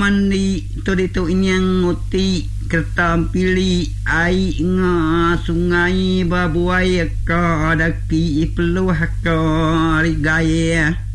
mandi to dito inyang nguti kertam pili ai nga sungai babuai ka daki peluh ka rigaya